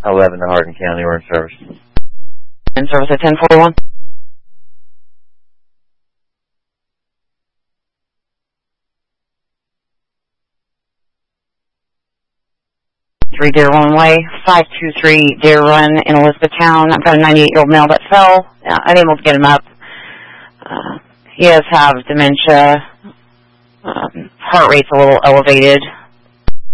11 to Hardin County, we're in service. In service at 1041. Deer Run Way, 523 Deer Run in Elizabethtown. I've got a 98-year-old male that fell. Unable to get him up. He does have dementia. Heart rate's a little elevated.